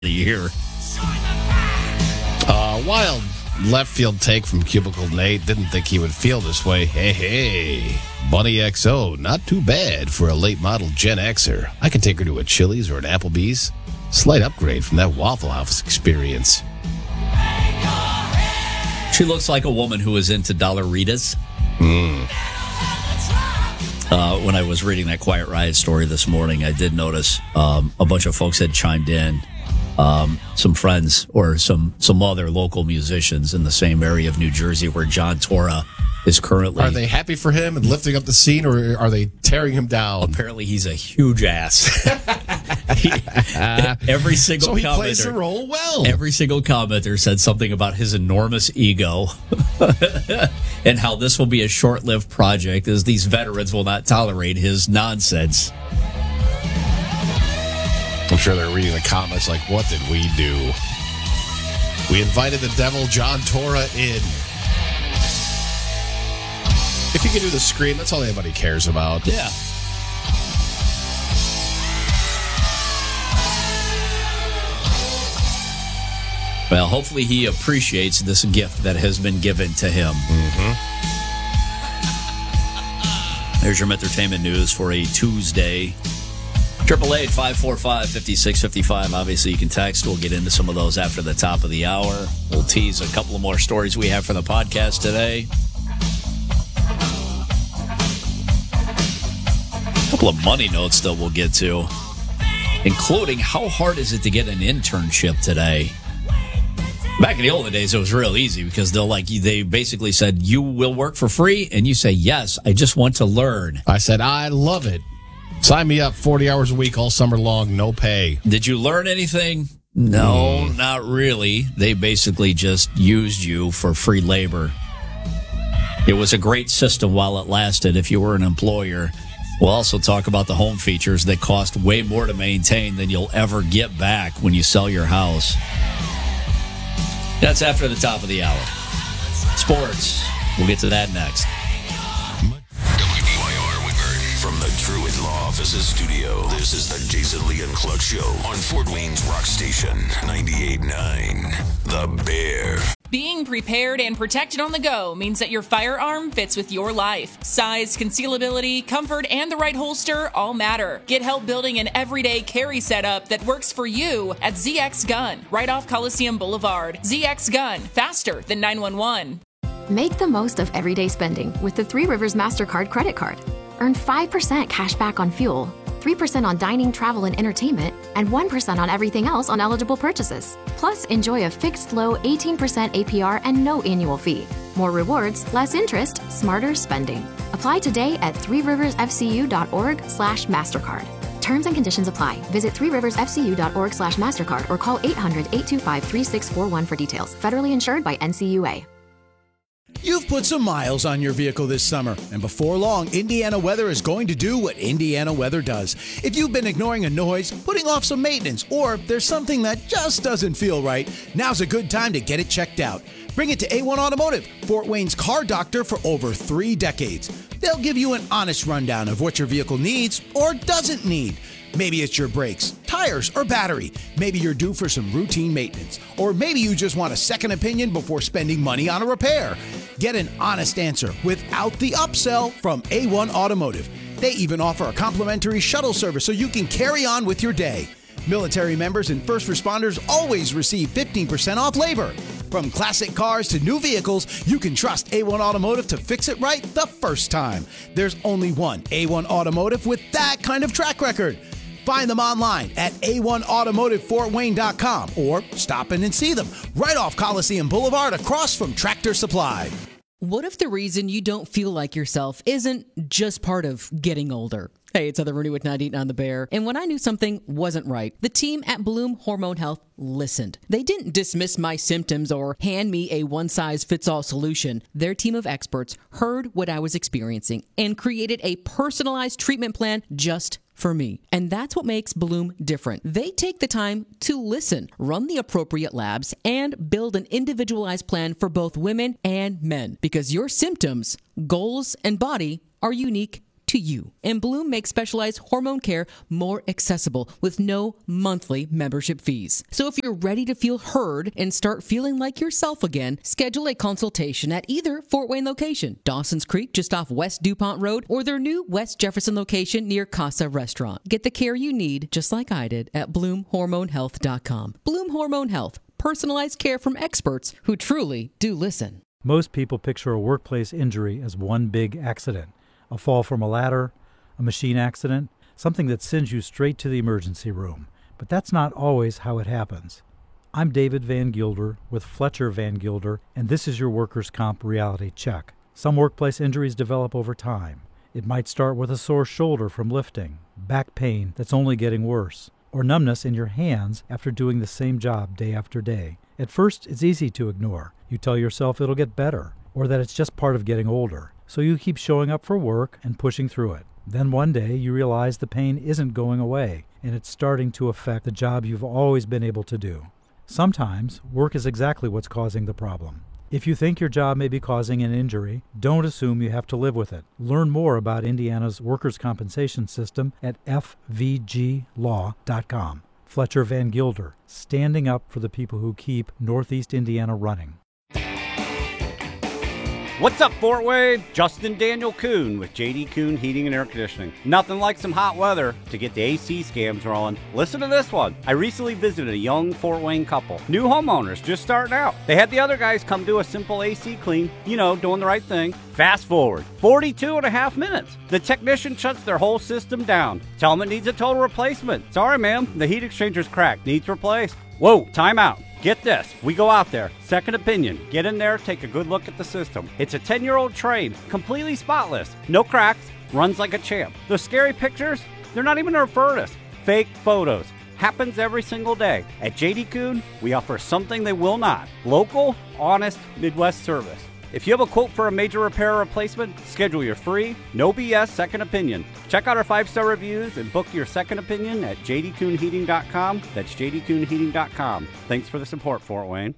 the year. Wild left field take from Cubicle Nate. Didn't think he would feel this way. Hey, Bunny XO, not too bad for a late model Gen Xer. I can take her to a Chili's or an Applebee's. Slight upgrade from that Waffle House experience. She looks like a woman who is into Dollaritas. When I was reading that Quiet Riot story this morning, I did notice a bunch of folks had chimed in. Some friends or some other local musicians in the same area of New Jersey where John Torra is currently. Are they happy for him and lifting up the scene, or are they tearing him down? Apparently, he's a huge ass. Every single so he commenter plays the role well. Every single commenter said something about his enormous ego and how this will be a short-lived project as these veterans will not tolerate his nonsense. I'm sure they're reading the comments like, what did we do? We invited the devil, John Torra, in. If you can do the scream, that's all anybody cares about. Yeah. Well, hopefully he appreciates this gift that has been given to him. There's your entertainment news for a Tuesday. 888-545-5655. Obviously, you can text. We'll get into some of those after the top of the hour. We'll tease a couple of more stories we have for the podcast today. A couple of money notes that we'll get to, including how hard is it to get an internship today? Back in the olden days, it was real easy because they basically said, you will work for free, and you say, yes, I just want to learn. I said, I love it. Sign me up 40 hours a week all summer long, no pay. Did you learn anything? No, not really. They basically just used you for free labor. It was a great system while it lasted if you were an employer. We'll also talk about the home features that cost way more to maintain than you'll ever get back when you sell your house. That's after the top of the hour. Sports. We'll get to that next. From the Druid Law Offices studio, this is the Jason Lee and Cluck Show on Fort Wayne's Rock Station 98.9, The Bear. Being prepared and protected on the go means that your firearm fits with your life. Size, concealability, comfort, and the right holster all matter. Get help building an everyday carry setup that works for you at ZX Gun, right off Coliseum Boulevard. ZX Gun, faster than 911. Make the most of everyday spending with the Three Rivers MasterCard credit card. Earn 5% cash back on fuel, 3% on dining, travel, and entertainment, and 1% on everything else on eligible purchases. Plus, enjoy a fixed low 18% APR and no annual fee. More rewards, less interest, smarter spending. Apply today at threeriversfcu.org/MasterCard. Terms and conditions apply. Visit threeriversfcu.org/MasterCard or call 800-825-3641 for details. Federally insured by NCUA. You've put some miles on your vehicle this summer, and before long, Indiana Weather is going to do what Indiana Weather does. If you've been ignoring a noise, putting off some maintenance, or there's something that just doesn't feel right, now's a good time to get it checked out. Bring it to A1 Automotive, Fort Wayne's car doctor for over 3 decades. They'll give you an honest rundown of what your vehicle needs or doesn't need. Maybe it's your brakes, tires, or battery. Maybe you're due for some routine maintenance. Or maybe you just want a second opinion before spending money on a repair. Get an honest answer without the upsell from A1 Automotive. They even offer a complimentary shuttle service so you can carry on with your day. Military members and first responders always receive 15% off labor. From classic cars to new vehicles, you can trust A1 Automotive to fix it right the first time. There's only one A1 Automotive with that kind of track record. Find them online at a1automotivefortwayne.com or stop in and see them right off Coliseum Boulevard across from Tractor Supply. What if the reason you don't feel like yourself isn't just part of getting older? Hey, it's Heather Rooney with 98.9 The Bear. And when I knew something wasn't right, the team at Bloom Hormone Health listened. They didn't dismiss my symptoms or hand me a one-size-fits-all solution. Their team of experts heard what I was experiencing and created a personalized treatment plan just for me. And that's what makes Bloom different. They take the time to listen, run the appropriate labs, and build an individualized plan for both women and men. Because your symptoms, goals, and body are unique to you. And Bloom makes specialized hormone care more accessible with no monthly membership fees. So if you're ready to feel heard and start feeling like yourself again, schedule a consultation at either Fort Wayne location, Dawson's Creek just off West DuPont Road, or their new West Jefferson location near Casa Restaurant. Get the care you need, just like I did, at BloomHormoneHealth.com. Bloom Hormone Health, personalized care from experts who truly do listen. Most people picture a workplace injury as one big accident. A fall from a ladder, a machine accident, something that sends you straight to the emergency room. But that's not always how it happens. I'm David Van Gilder with Fletcher Van Gilder, and this is your Workers' Comp Reality Check. Some workplace injuries develop over time. It might start with a sore shoulder from lifting, back pain that's only getting worse, or numbness in your hands after doing the same job day after day. At first, it's easy to ignore. You tell yourself it'll get better, or that it's just part of getting older. So you keep showing up for work and pushing through it. Then one day you realize the pain isn't going away, and it's starting to affect the job you've always been able to do. Sometimes work is exactly what's causing the problem. If you think your job may be causing an injury, don't assume you have to live with it. Learn more about Indiana's workers' compensation system at fvglaw.com. Fletcher Van Gilder, standing up for the people who keep Northeast Indiana running. What's up, Fort Wayne? Justin Daniel Kuhn with JD Kuhn Heating and Air Conditioning. Nothing like some hot weather to get the AC scams rolling. Listen to this one. I recently visited a young Fort Wayne couple. New homeowners just starting out. They had the other guys come do a simple AC clean, doing the right thing. Fast forward 42 and a half minutes. The technician shuts their whole system down. Tell them it needs a total replacement. Sorry, ma'am, the heat exchanger's cracked. Needs replaced. Whoa, time out. Get this, we go out there, second opinion, get in there, take a good look at the system. It's a 10-year-old trade, completely spotless, no cracks, runs like a champ. Those scary pictures, they're not even a furnace, fake photos. Happens every single day. At JD Kuhn, we offer something they will not. Local, honest, Midwest service. If you have a quote for a major repair or replacement, schedule your free, no BS second opinion. Check out our 5-star reviews and book your second opinion at jdkuhnheating.com. That's jdkuhnheating.com. Thanks for the support, Fort Wayne.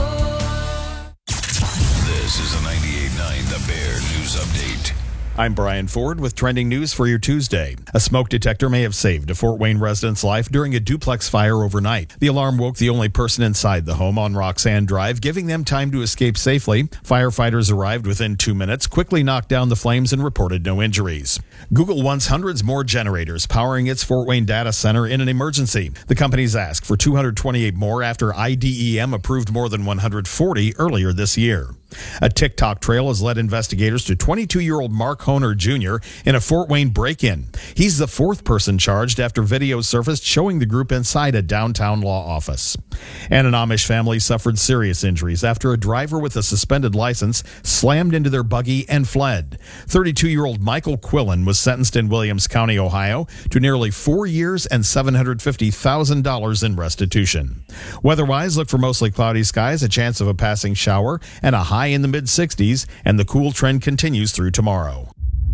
This is a 98.9 The Bear News Update. I'm Brian Ford with trending news for your Tuesday. A smoke detector may have saved a Fort Wayne resident's life during a duplex fire overnight. The alarm woke the only person inside the home on Roxanne Drive, giving them time to escape safely. Firefighters arrived within 2 minutes, quickly knocked down the flames, and reported no injuries. Google wants hundreds more generators powering its Fort Wayne data center in an emergency. The company's asked for 228 more after IDEM approved more than 140 earlier this year. A TikTok trail has led investigators to 22-year-old Mark Honer Jr. in a Fort Wayne break-in. He's the fourth person charged after videos surfaced showing the group inside a downtown law office. And an Amish family suffered serious injuries after a driver with a suspended license slammed into their buggy and fled. 32-year-old Michael Quillen was sentenced in Williams County, Ohio, to nearly 4 years and $750,000 in restitution. Weather-wise, look for mostly cloudy skies, a chance of a passing shower, and a high in the mid-60s, and the cool trend continues through tomorrow.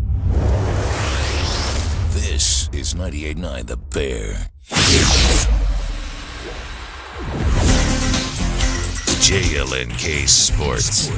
This is 98.9 The Bear. JLNK Sports.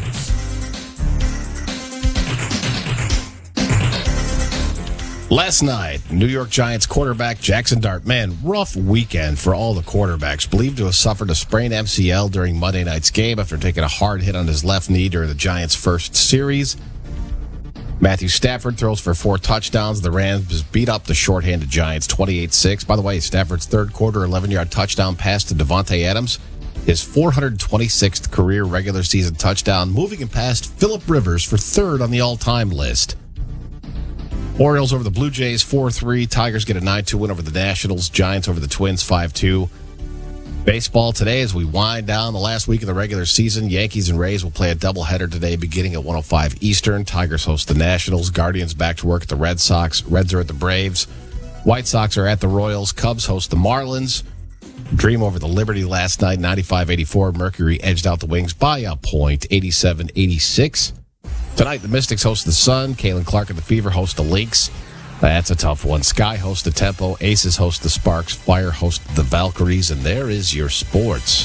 Last night, New York Giants quarterback Jackson Dart. Man, rough weekend for all the quarterbacks. Believed to have suffered a sprained MCL during Monday night's game after taking a hard hit on his left knee during the Giants' first series. Matthew Stafford throws for 4 touchdowns. The Rams beat up the shorthanded Giants 28-6. By the way, Stafford's third quarter 11-yard touchdown pass to Devontae Adams, his 426th career regular season touchdown, moving him past Phillip Rivers for third on the all-time list. Orioles over the Blue Jays 4-3. Tigers get a 9-2 win over the Nationals. Giants over the Twins 5-2. Baseball today as we wind down the last week of the regular season. Yankees and Rays will play a doubleheader today beginning at 1:05 Eastern. Tigers host the Nationals. Guardians back to work at the Red Sox. Reds are at the Braves. White Sox are at the Royals. Cubs host the Marlins. Dream over the Liberty last night, 95-84. Mercury edged out the Wings by a point, 87-86. Tonight, the Mystics host the Sun. Kalen Clark and the Fever host the Lynx. That's a tough one. Sky hosts the Tempo. Aces host the Sparks. Fire hosts the Valkyries. And there is your sports.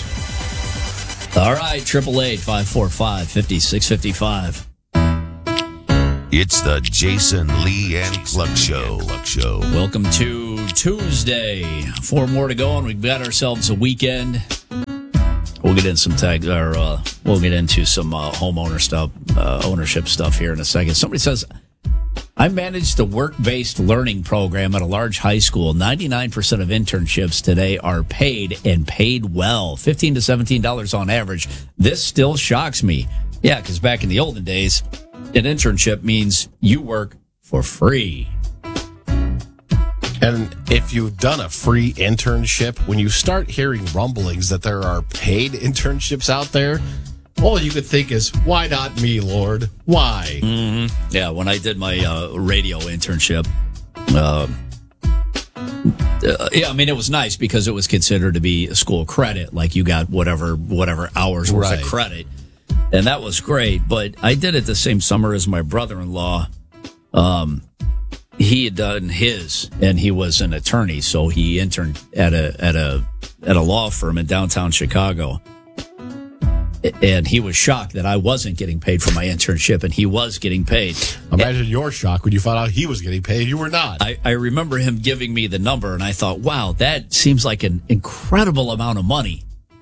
All right, 888-545-5655. It's the Jason Lee and Cluck Show. Welcome to Tuesday. 4 more to go, and we've got ourselves a weekend. We'll get in some we'll get into some homeowner stuff, ownership stuff here in a second. Somebody says, I managed the work-based learning program at a large high school. 99% of internships today are paid and paid well, $15 to $17 on average. This still shocks me. Yeah, because back in the olden days, an internship means you work for free. And if you've done a free internship, when you start hearing rumblings that there are paid internships out there, all you could think is, why not me, Lord? Why? Mm-hmm. Yeah, when I did my radio internship, it was nice because it was considered to be a school credit. Like you got whatever hours worth of credit. And that was great. But I did it the same summer as my brother-in-law. He had done his, and he was an attorney, so he interned at a law firm in downtown Chicago. And he was shocked that I wasn't getting paid for my internship, and he was getting paid. Imagine your shock when you found out he was getting paid. You were not. I remember him giving me the number, and I thought, wow, that seems like an incredible amount of money.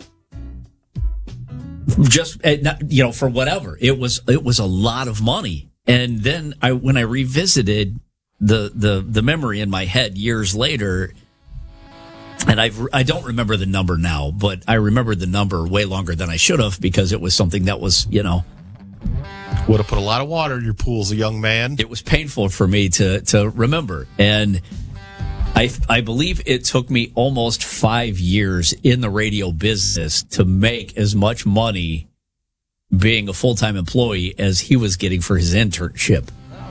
Just, for whatever. It was a lot of money. And then when I revisited the memory in my head years later, and I don't remember the number now, but I remembered the number way longer than I should have because it was something that was, would have put a lot of water in your pool as a young man. It was painful for me to remember. And I believe it took me almost 5 years in the radio business to make as much money being a full-time employee as he was getting for his internship.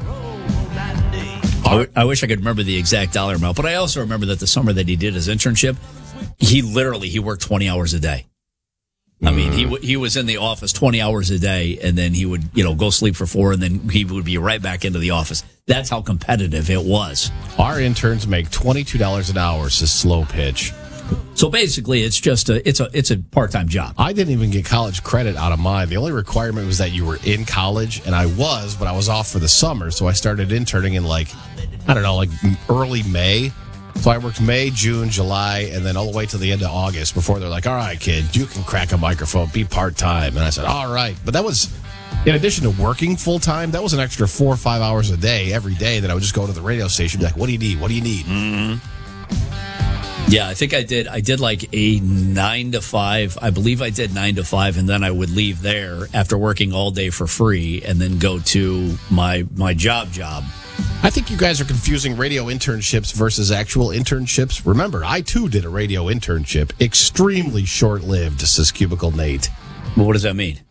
I wish I could remember the exact dollar amount, but I also remember that the summer that he did his internship, he worked 20 hours a day. I mean, he was in the office 20 hours a day, and then he would, go sleep for 4, and then he would be right back into the office. That's how competitive it was. Our interns make $22 an hour, says Slow Pitch. So basically, it's just it's a part-time job. I didn't even get college credit out of mine. The only requirement was that you were in college, and I was, but I was off for the summer, so I started interning in early May. So I worked May, June, July, and then all the way to the end of August before they're like, all right, kid, you can crack a microphone, be part-time. And I said, all right. But that was, in addition to working full-time, that was an extra 4 or 5 hours a day, every day that I would just go to the radio station and be like, what do you need? What do you need? Mm-hmm. Yeah, I think I did like a 9 to 5. I believe I did 9 to 5, and then I would leave there after working all day for free and then go to my job. I think you guys are confusing radio internships versus actual internships. Remember, I too did a radio internship. Extremely short-lived, says Cubicle Nate. Well, what does that mean?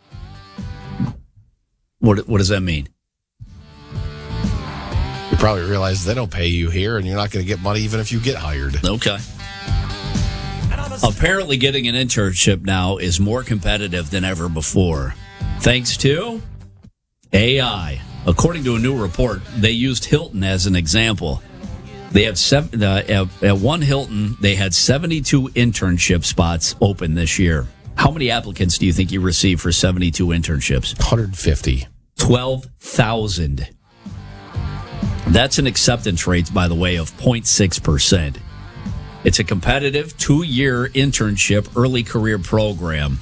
What does that mean? You probably realize they don't pay you here, and you're not going to get money even if you get hired. Okay. Apparently, getting an internship now is more competitive than ever before, thanks to AI. According to a new report, they used Hilton as an example. They have at one Hilton, they had 72 internship spots open this year. How many applicants do you think you received for 72 internships? 150. 12,000. That's an acceptance rate, by the way, of 0.6%. It's a competitive 2-year internship early career program.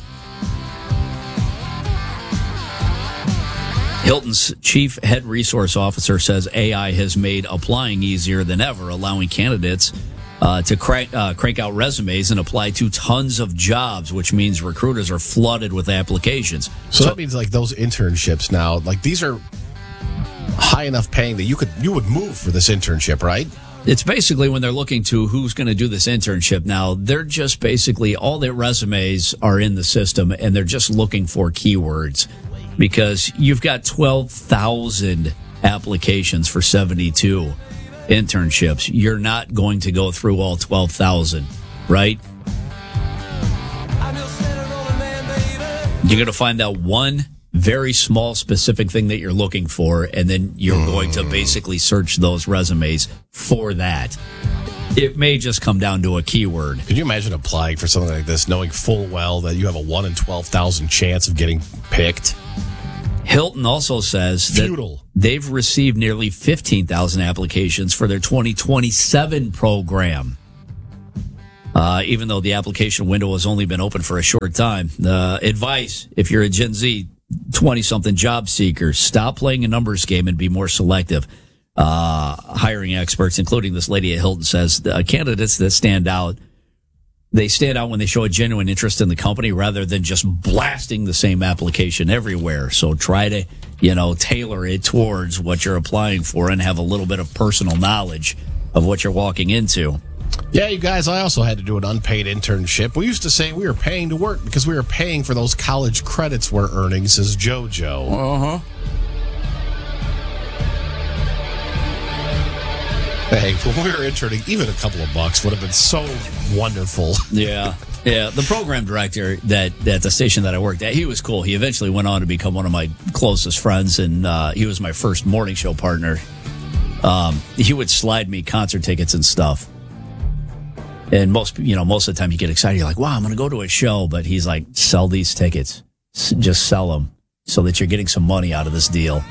Hilton's chief head resource officer says AI has made applying easier than ever, allowing candidates to crank out resumes and apply to tons of jobs, which means recruiters are flooded with applications. So that means like those internships now, like these are high enough paying that you would move for this internship, right? It's basically when they're looking to who's going to do this internship now, they're just basically all their resumes are in the system and they're just looking for keywords. Because you've got 12,000 applications for 72 internships. You're not going to go through all 12,000, right? You're going to find out one very small specific thing that you're looking for, and then you're going to basically search those resumes for that. It may just come down to a keyword. Could you imagine applying for something like this, knowing full well that you have a 1 in 12,000 chance of getting picked? Hilton also says that they've received nearly 15,000 applications for their 2027 program. Even though the application window has only been open for a short time. Advice, if you're a Gen Z 20-something job seeker, stop playing a numbers game and be more selective. Hiring experts, including this lady at Hilton, says candidates that stand out, they stand out when they show a genuine interest in the company rather than just blasting the same application everywhere. So try to, tailor it towards what you're applying for and have a little bit of personal knowledge of what you're walking into. Yeah, you guys, I also had to do an unpaid internship. We used to say we were paying to work because we were paying for those college credits we're earning, says JoJo. Uh-huh. Hey, when we were interning, even a couple of bucks would have been so wonderful. Yeah. Yeah, the program director at the station that I worked at, he was cool. He eventually went on to become one of my closest friends, and he was my first morning show partner. He would slide me concert tickets and stuff. And most of the time you get excited. You're like, wow, I'm going to go to a show. But he's like, sell these tickets. Just sell them so that you're getting some money out of this deal.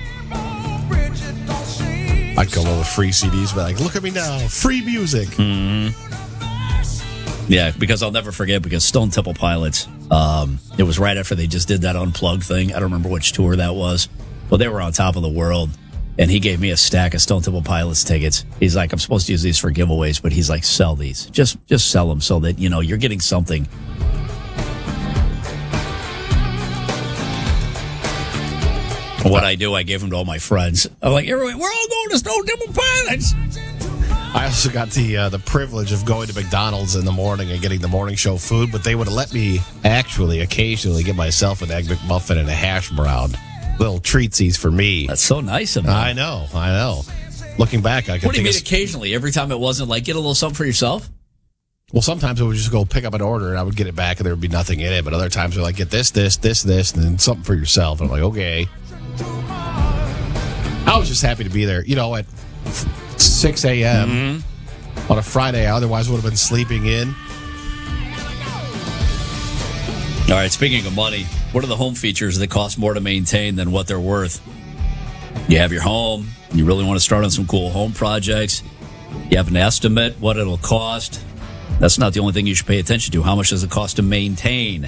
I'd come over with free CDs, but like, look at me now, free music. Mm-hmm. Yeah, because I'll never forget, because Stone Temple Pilots, it was right after they just did that Unplugged thing. I don't remember which tour that was. But they were on top of the world. And he gave me a stack of Stone Temple Pilots tickets. He's like, I'm supposed to use these for giveaways, but he's like, sell these. Just sell them so that, you're getting something. What I do, I gave them to all my friends. I'm like, everyone, we're all going to Stone Temple Pilots. I also got the privilege of going to McDonald's in the morning and getting the morning show food, but they would have let me actually occasionally get myself an Egg McMuffin and a hash brown. Little treatsies for me. That's so nice of them. I know. Looking back, I could What do you mean occasionally? Every time it wasn't like, get a little something for yourself? Well, sometimes I would just go pick up an order and I would get it back and there would be nothing in it. But other times they're like, get this, and then something for yourself. And I'm like, okay. I was just happy to be there, at 6 a.m. on a Friday. I otherwise would have been sleeping in. All right, speaking of money, what are the home features that cost more to maintain than what they're worth? You have your home. You really want to start on some cool home projects. You have an estimate what it'll cost. That's not the only thing you should pay attention to. How much does it cost to maintain?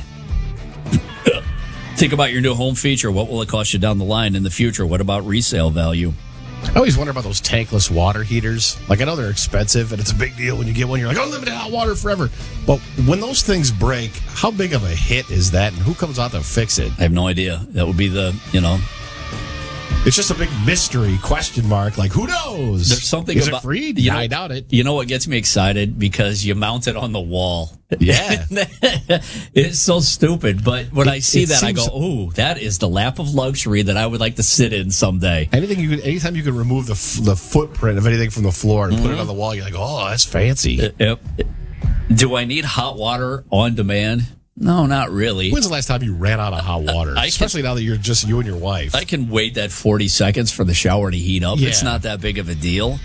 Think about your new home feature. What will it cost you down the line in the future? What about resale value? I always wonder about those tankless water heaters. Like, I know they're expensive, and it's a big deal when you get one. You're like, unlimited hot water forever. But when those things break, how big of a hit is that, and who comes out to fix it? I have no idea. That would be It's just a big mystery question mark. Like, who knows? There's something Is about it free? I doubt it. You know what gets me excited? Because you mount it on the wall. Yeah. It's so stupid. But when I see that, I go, ooh, that is the lap of luxury that I would like to sit in someday. Anytime you can remove the footprint of anything from the floor and put it on the wall, you're like, oh, that's fancy. Do I need hot water on demand? No, not really. When's the last time you ran out of hot water? Especially now that you're just you and your wife. I can wait that 40 seconds for the shower to heat up. Yeah. It's not that big of a deal.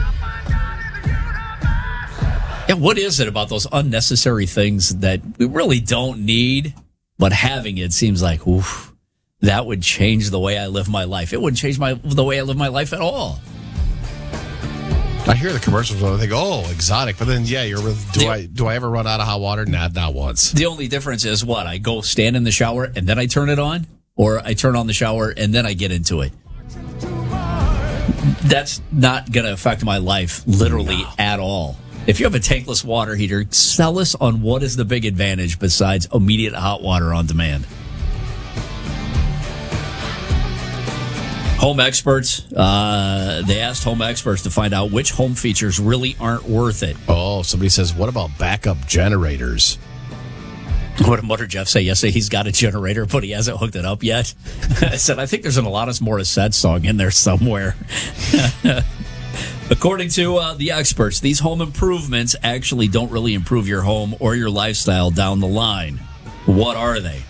Yeah, what is it about those unnecessary things that we really don't need, but having it seems like, oof, that would change the way I live my life. It wouldn't change the way I live my life at all. I hear the commercials and I think, oh, exotic. But then, yeah, do I ever run out of hot water? Not once. The only difference is what? I go stand in the shower and then I turn it on? Or I turn on the shower and then I get into it? That's not going to affect my life literally at all. If you have a tankless water heater, sell us on what is the big advantage besides immediate hot water on demand. Home experts, they asked home experts to find out which home features really aren't worth it. Oh, somebody says, what about backup generators? What did Jeff say yesterday? He's got a generator, but he hasn't hooked it up yet. I said, I think there's an Alanis Morissette song in there somewhere. According to the experts, these home improvements actually don't really improve your home or your lifestyle down the line. What are they?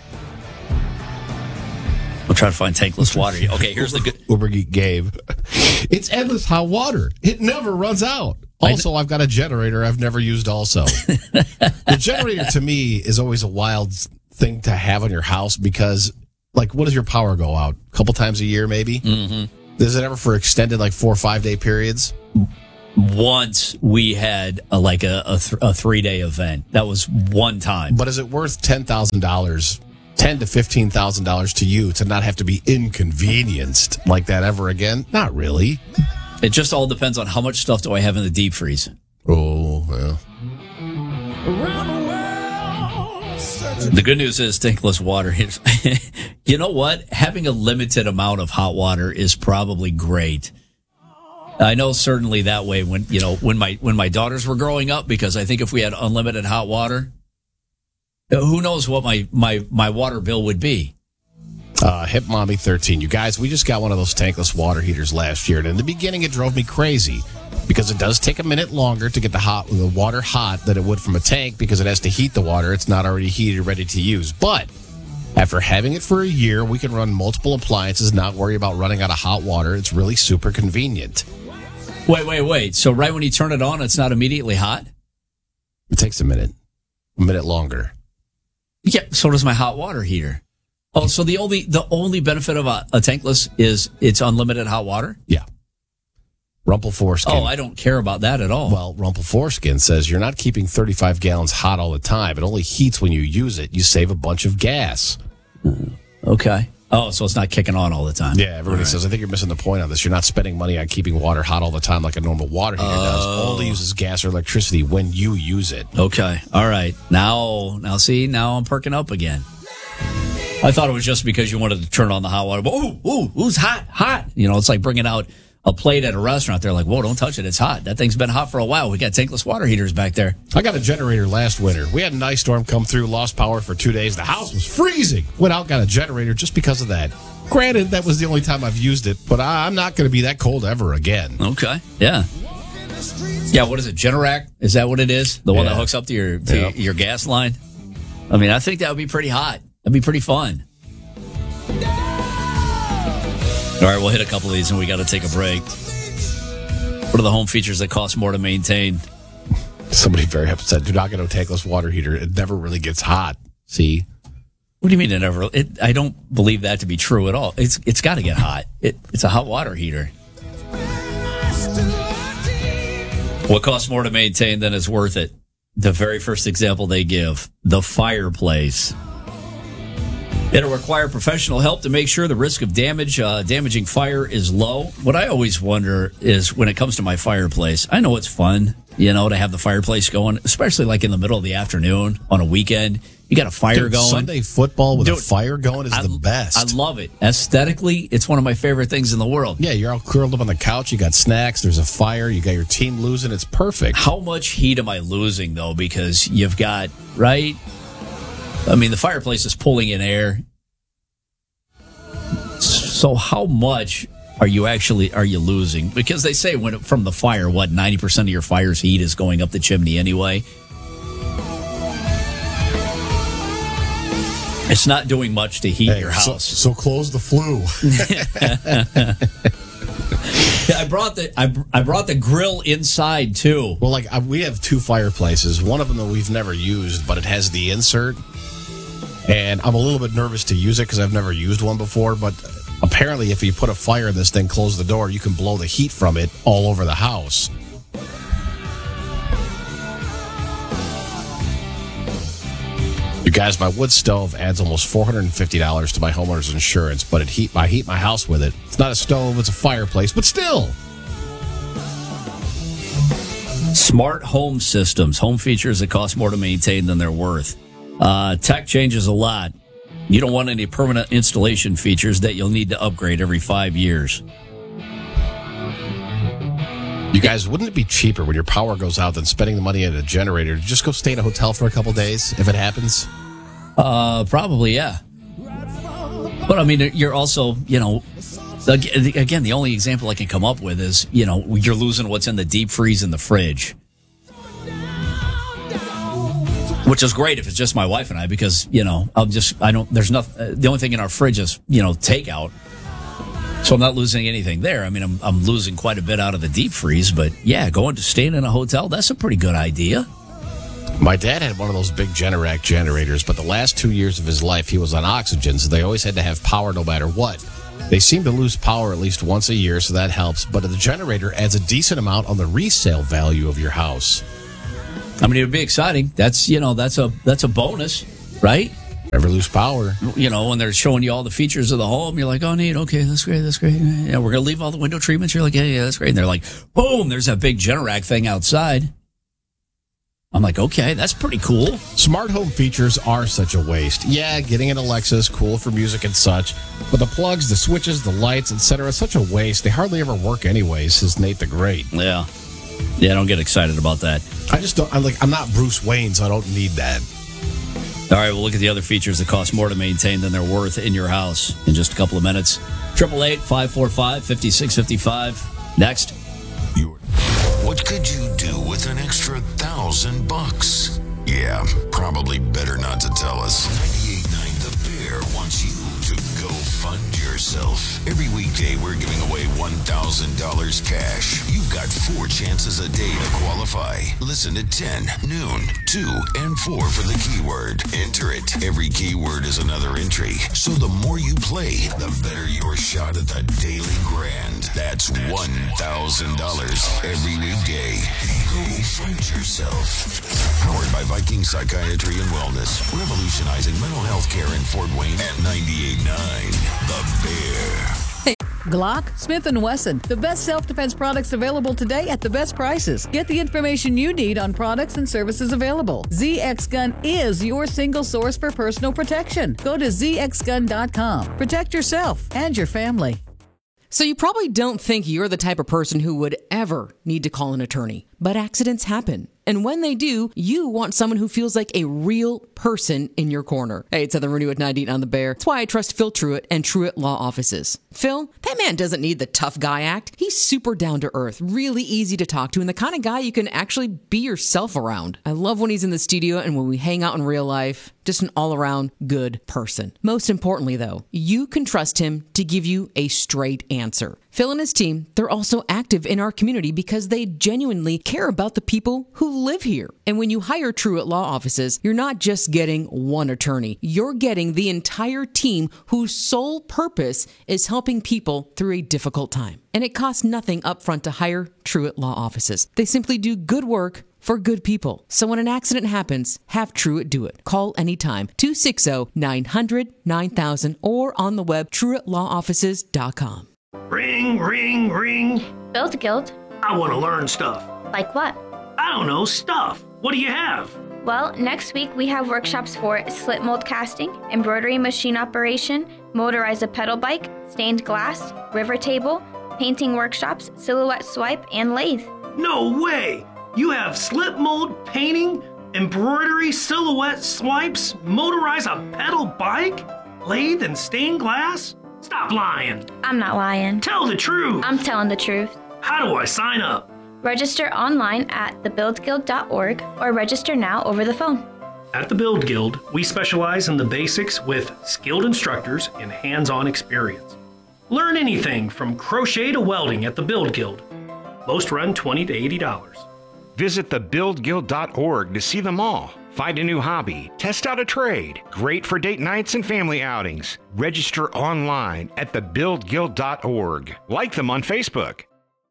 I'm trying to find tankless water. Okay, here's the good. Uber Geek Gabe. It's endless hot water. It never runs out. Also, I've got a generator I've never used also. The generator to me is always a wild thing to have on your house because like, what does your power go out? A couple times a year, maybe? Mm-hmm. Is it ever for extended, like 4 or 5 day periods? Once we had a 3-day event. That was one time. But is it worth $10,000, $10,000 to $15,000 to you to not have to be inconvenienced like that ever again? Not really. It just all depends on how much stuff do I have in the deep freeze. Oh, well. The good news is tankless water is, you know what? Having a limited amount of hot water is probably great. I know certainly that way when my daughters were growing up, because I think if we had unlimited hot water, who knows what my water bill would be. Hip Mommy 13. You guys, we just got one of those tankless water heaters last year, and in the beginning it drove me crazy because it does take a minute longer to get the water hot than it would from a tank because it has to heat the water. It's not already heated, ready to use. But after having it for a year, we can run multiple appliances, not worry about running out of hot water. It's really super convenient. Wait. So right when you turn it on, it's not immediately hot? It takes a minute longer. Yeah, so does my hot water heater. Oh, so the only benefit of a tankless is it's unlimited hot water? Yeah. Rumple Foreskin. Oh, I don't care about that at all. Well, Rumple Foreskin says you're not keeping 35 gallons hot all the time. It only heats when you use it. You save a bunch of gas. Okay. Oh, so it's not kicking on all the time. Yeah, everybody says, I think you're missing the point on this. You're not spending money on keeping water hot all the time like a normal water heater does. All it uses gas or electricity when you use it. Okay. All right. Now I'm perking up again. I thought it was just because you wanted to turn on the hot water. Who's hot? It's like bringing out a plate at a restaurant. They're like, whoa, don't touch it. It's hot. That thing's been hot for a while. We got tankless water heaters back there. I got a generator last winter. We had an ice storm come through, lost power for 2 days. The house was freezing. Went out, got a generator just because of that. Granted, that was the only time I've used it, but I'm not going to be that cold ever again. Okay. Yeah. Yeah, what is it? Generac? Is that what it is? The one that hooks up to your gas line? I mean, I think that would be pretty hot. That'd be pretty fun. All right, we'll hit a couple of these and we got to take a break. What are the home features that cost more to maintain? Somebody very upset. Do not get a tankless water heater. It never really gets hot. See? What do you mean it never? I don't believe that to be true at all. It's got to get hot. It's a hot water heater. What costs more to maintain than is worth it? The very first example they give, the fireplace. It'll require professional help to make sure the risk of damaging fire is low. What I always wonder is when it comes to my fireplace, I know it's fun, to have the fireplace going, especially like in the middle of the afternoon on a weekend. You got a fire going. Sunday football with a fire going is the best. I love it. Aesthetically, it's one of my favorite things in the world. Yeah, you're all curled up on the couch. You got snacks. There's a fire. You got your team losing. It's perfect. How much heat am I losing, though? Because you've got, right? I mean, the fireplace is pulling in air. So how much are you losing? Because they say from the fire, 90% of your fire's heat is going up the chimney anyway. It's not doing much to heat your house. So close the flue. I brought the grill inside too. Well, we have 2 fireplaces. One of them that we've never used, but it has the insert. And I'm a little bit nervous to use it because I've never used one before. But apparently, if you put a fire in this thing, close the door, you can blow the heat from it all over the house. You guys, my wood stove adds almost $450 to my homeowner's insurance, but I heat my house with it. It's not a stove, it's a fireplace, but still. Smart home systems, home features that cost more to maintain than they're worth. Tech changes a lot. You don't want any permanent installation features that you'll need to upgrade every 5 years. You guys, wouldn't it be cheaper when your power goes out than spending the money on a generator to just go stay in a hotel for a couple days if it happens? Probably, yeah. But I mean, you're also, again, the only example I can come up with is, you're losing what's in the deep freeze in the fridge. Which is great if it's just my wife and I, because, the only thing in our fridge is, takeout. So I'm not losing anything there. I mean, I'm losing quite a bit out of the deep freeze, but yeah, staying in a hotel, that's a pretty good idea. My dad had one of those big Generac generators, but the last 2 years of his life he was on oxygen, so they always had to have power no matter what. They seem to lose power at least once a year, so that helps, but the generator adds a decent amount on the resale value of your house. I mean, it would be exciting. That's a bonus, right? Never lose power. When they're showing you all the features of the home, you're like, oh, neat, okay, that's great. Yeah, we're going to leave all the window treatments. You're like, yeah, that's great. And they're like, boom, there's that big Generac thing outside. I'm like, okay, that's pretty cool. Smart home features are such a waste. Yeah, getting an Alexa is cool for music and such, but the plugs, the switches, the lights, etc. is such a waste. They hardly ever work anyways, says Nate the Great. Yeah, I don't get excited about that. I just don't. I'm not Bruce Wayne, so I don't need that. All right, we'll look at the other features that cost more to maintain than they're worth in your house in just a couple of minutes. 888-545-5655. Next. What could you do with an extra $1,000? Yeah, probably better not to tell us. 98.9 The Bear wants you to go fund yourself. Every weekday, we're giving away $1,000 cash. You've got 4 chances a day to qualify. Listen at 10, noon, 2, and 4 for the keyword. Enter it. Every keyword is another entry. So the more you play, the better your shot at the daily grand. That's $1,000 every weekday. Go find yourself. Powered by Viking Psychiatry and Wellness. Revolutionizing mental health care in Fort Wayne at 98.9 The Bear. Glock, Smith & Wesson, the best self-defense products available today at the best prices. Get the information you need on products and services available. ZX Gun is your single source for personal protection. Go to zxgun.com. Protect yourself and your family. So you probably don't think you're the type of person who would ever need to call an attorney, but accidents happen. And when they do, you want someone who feels like a real person in your corner. Hey, it's Heather Rooney with 98 on the Bear. That's why I trust Phil Truitt and Truitt Law Offices. Phil, that man doesn't need the tough guy act. He's super down to earth, really easy to talk to, and the kind of guy you can actually be yourself around. I love when he's in the studio and when we hang out in real life. Just an all-around good person. Most importantly, though, you can trust him to give you a straight answer. Phil and his team, they're also active in our community because they genuinely care about the people who live here. And when you hire Truitt Law Offices, you're not just getting one attorney. You're getting the entire team whose sole purpose is helping people through a difficult time. And it costs nothing upfront to hire Truitt Law Offices. They simply do good work for good people. So when an accident happens, have Truitt do it. Call anytime, 260-900-9000 or on the web, TruittLawOffices.com. Ring, ring, ring. Build Guild. I want to learn stuff. Like what? I don't know, stuff. What do you have? Well, next week we have workshops for slip mold casting, embroidery machine operation, motorize a pedal bike, stained glass, river table, painting workshops, silhouette swipe, and lathe. No way! You have slip mold, painting, embroidery, silhouette swipes, motorize a pedal bike, lathe, and stained glass? Stop lying. I'm not lying. Tell the truth. I'm telling the truth. How do I sign up? Register online at thebuildguild.org or register now over the phone. At the Build Guild, we specialize in the basics with skilled instructors and hands-on experience. Learn anything from crochet to welding at the Build Guild. Most run $20 to $80. Visit thebuildguild.org to see them all. Find a new hobby, test out a trade. Great for date nights and family outings. Register online at thebuildguild.org. Like them on Facebook.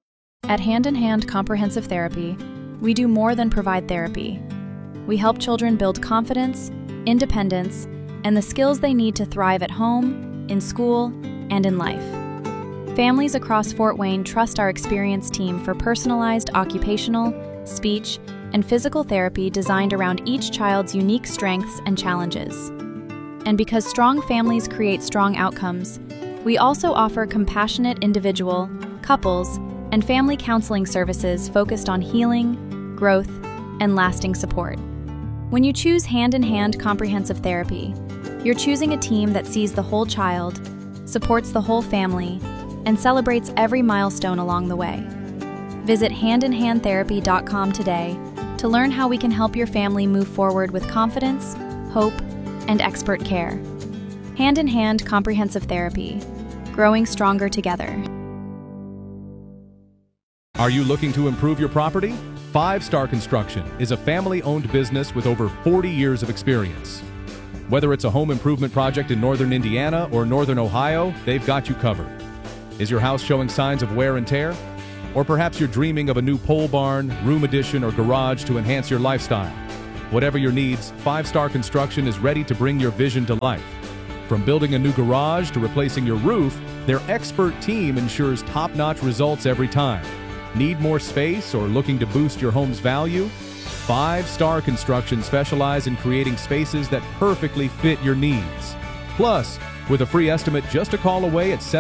At Hand in Hand Comprehensive Therapy, we do more than provide therapy. We help children build confidence, independence, and the skills they need to thrive at home, in school, and in life. Families across Fort Wayne trust our experienced team for personalized occupational, speech, and physical therapy designed around each child's unique strengths and challenges. And because strong families create strong outcomes, we also offer compassionate individual, couples, and family counseling services focused on healing, growth, and lasting support. When you choose Hand in Hand Comprehensive Therapy, you're choosing a team that sees the whole child, supports the whole family, and celebrates every milestone along the way. Visit handinhandtherapy.com today to learn how we can help your family move forward with confidence, hope, and expert care. Hand in Hand Comprehensive Therapy, growing stronger together. Are you looking to improve your property? 5 Star Construction is a family-owned business with over 40 years of experience. Whether it's a home improvement project in northern Indiana or northern Ohio, they've got you covered. Is your house showing signs of wear and tear? Or perhaps you're dreaming of a new pole barn, room addition, or garage to enhance your lifestyle. Whatever your needs, 5 Star Construction is ready to bring your vision to life. From building a new garage to replacing your roof, their expert team ensures top-notch results every time. Need more space or looking to boost your home's value? 5 Star Construction specialize in creating spaces that perfectly fit your needs. Plus, with a free estimate just a call away at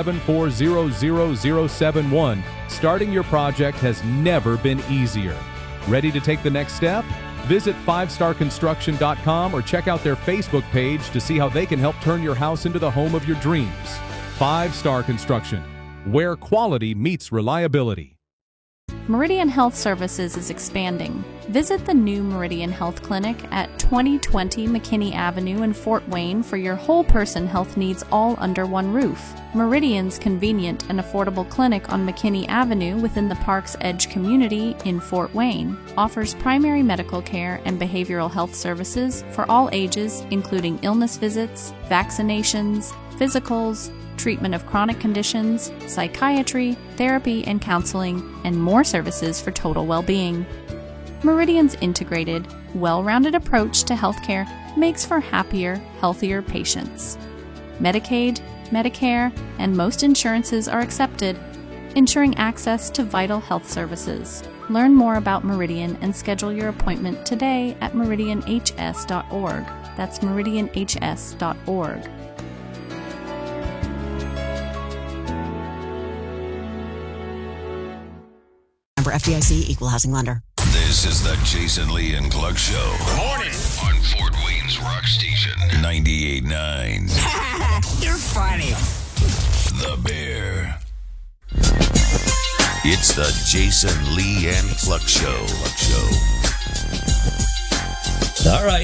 7400071, starting your project has never been easier. Ready to take the next step? Visit 5starconstruction.com or check out their Facebook page to see how they can help turn your house into the home of your dreams. 5 Star Construction, where quality meets reliability. Meridian Health Services is expanding. Visit the new Meridian Health Clinic at 2020 McKinney Avenue in Fort Wayne for your whole person health needs all under one roof. Meridian's convenient and affordable clinic on McKinney Avenue within the Park's Edge community in Fort Wayne offers primary medical care and behavioral health services for all ages, including illness visits, vaccinations, physicals, treatment of chronic conditions, psychiatry, therapy and counseling, and more services for total well-being. Meridian's integrated, well-rounded approach to healthcare makes for happier, healthier patients. Medicaid, Medicare, and most insurances are accepted, ensuring access to vital health services. Learn more about Meridian and schedule your appointment today at meridianhs.org. That's meridianhs.org. Member FDIC, Equal Housing Lender. This is the Jason Lee and Clark Show. Morning. On Fort Wayne's Rock Station, 98.9. You're funny. The Bear. It's the Jason Lee and Clark Show. All right,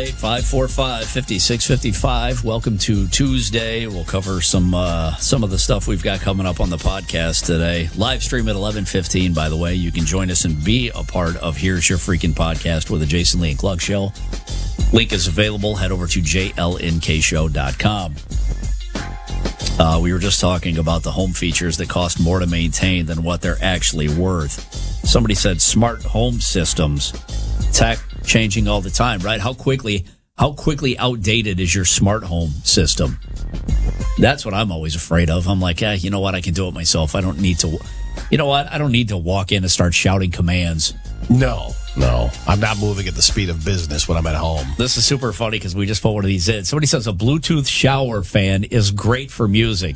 888-545-5655. Welcome to Tuesday. We'll cover some of the stuff we've got coming up on the podcast today. Live stream at 11:15, by the way. You can join us and be a part of Here's Your Freaking Podcast with the Jason Lee and Clark Show. Link is available. Head over to jlnkshow.com. We were just talking about the home features that cost more to maintain than what they're actually worth. Somebody said smart home systems. Tech changing all the time, right? How quickly outdated is your smart home system? That's what I'm always afraid of. I'm like, you know what? I can do it myself. I don't need to. You know what? I don't need to walk in and start shouting commands. No. I'm not moving at the speed of business when I'm at home. This is super funny because we just put one of these in. Somebody says a Bluetooth shower fan is great for music.